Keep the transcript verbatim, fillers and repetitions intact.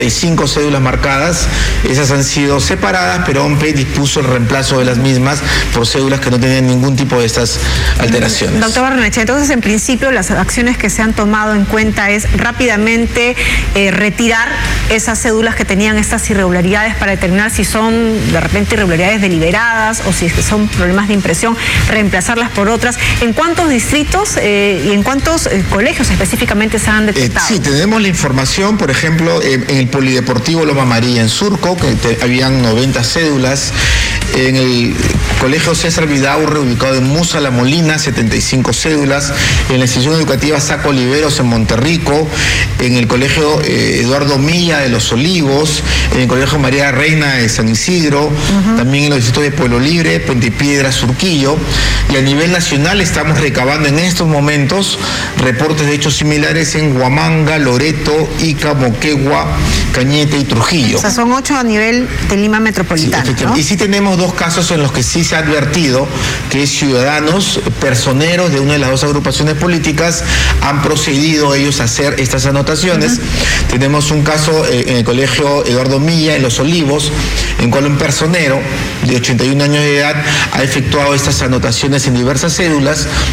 cinco cédulas marcadas, esas han sido separadas, pero OMPE dispuso el reemplazo de las mismas por cédulas que no tenían ningún tipo de estas alteraciones. Doctor Barrenechea, entonces en principio las acciones que se han tomado en cuenta es rápidamente eh, retirar esas cédulas que tenían estas irregularidades para determinar si son de repente irregularidades deliberadas o si son problemas de impresión, reemplazarlas por otras. ¿En cuántos distritos eh, y en cuántos eh, colegios específicamente se han detectado? Eh, sí, tenemos la información, por ejemplo, eh, en el Polideportivo Loma María en Surco, que te, habían noventa cédulas. En el Colegio César Vidaurre, ubicado en Musa La Molina, setenta y cinco cédulas. En la institución educativa Saco Oliveros en Monterrico. En el Colegio eh, Eduardo Milla de Los Olivos. En el Colegio María Reina de San Isidro. Uh-huh. También en los distritos de Pueblo Libre, Puente Piedra, Surquillo. Y a nivel nacional estamos recabando en estos momentos reportes de hechos similares en Huamanga, Loreto, Ica, Moquegua, Cañete y Trujillo. O sea, son ocho a nivel de Lima metropolitana, sí, ¿no? Y sí tenemos dos casos en los que sí se ha advertido que ciudadanos personeros de una de las dos agrupaciones políticas han procedido ellos a hacer estas anotaciones. Uh-huh. Tenemos un caso eh, en el Colegio Eduardo Milla, en Los Olivos, en cual un personero de ochenta y un años de edad ha efectuado estas anotaciones en diversas cédulas